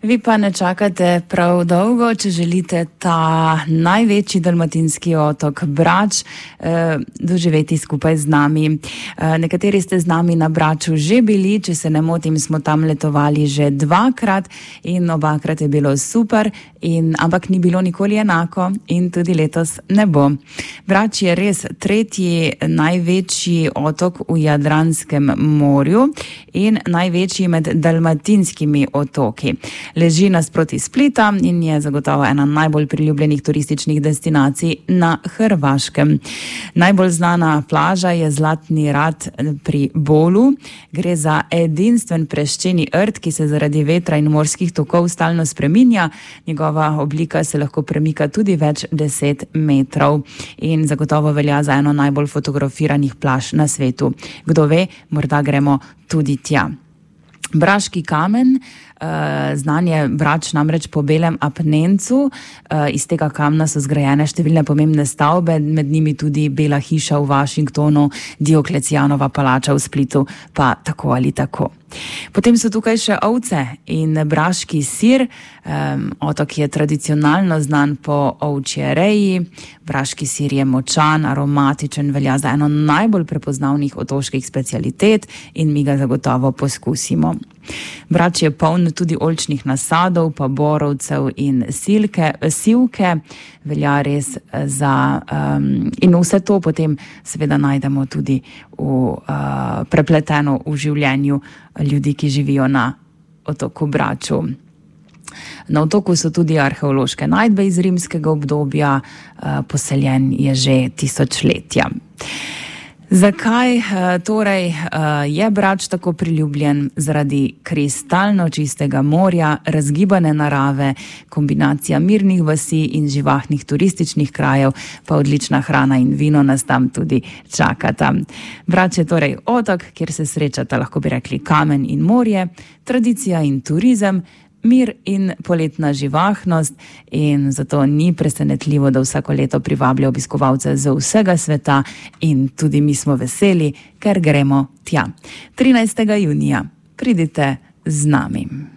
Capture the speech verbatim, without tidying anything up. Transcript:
Vi pa ne čakate prav dolgo, če želite ta največji dalmatinski otok Brač eh, doživeti skupaj z nami. Eh, nekateri ste z nami na Braču že bili, če se ne motim, smo tam letovali že dvakrat in obakrat je bilo super, in, ampak ni bilo nikoli enako in tudi letos ne bo. Brač je res tretji največji otok v Jadranskem morju in največji med dalmatinskimi otoki. Leži nasproti Splita in je zagotovo ena najbolj priljubljenih turističnih destinacij na Hrvaškem. Najbolj znana plaža je Zlatni rat pri Bolu. Gre za edinstven peščeni rt, ki se zaradi vetra in morskih tokov stalno spreminja. Njegova oblika se lahko premika tudi več deset metrov in zagotovo velja za eno najbolj fotografiranih plaž na svetu. Kdo ve, morda gremo tudi tja. Braški kamen, znan je Brač namreč po belem apnencu, iz tega kamna so zgrajene številne pomembne stavbe, med njimi tudi Bela hiša v Washingtonu, Dioklecijanova palača v Splitu, pa tako ali tako. Potem so tukaj še ovce in braški sir. Um, otok je tradicionalno znan po ovčje reji. Braški sir je močan, aromatičen, velja za eno najbolj prepoznavnih otoških specialitet in mi ga zagotovo poskusimo. Brač je poln tudi oljčnih nasadov, pa borovcev in silke, sivke. Velja res za... Um, in vse to potem seveda najdemo tudi v, uh, prepleteno v življenju ljudi, ki živijo na otoku Braču. Na otoku so tudi arheološke najdbe iz rimskega obdobja, poseljen je že tisočletja. Zakaj torej je Brač tako priljubljen? Zaradi kristalno čistega morja, razgibane narave, kombinacija mirnih vasi in živahnih turističnih krajev, pa odlična hrana in vino nas tam tudi čakata. Brač je torej otok, kjer se srečata, lahko bi rekli, kamen in morje, tradicija in turizem, mir in poletna živahnost, in zato ni presenetljivo, da vsako leto privablja obiskovalce z vsega sveta in tudi mi smo veseli, ker gremo tja. trinajstega junija pridite z nami.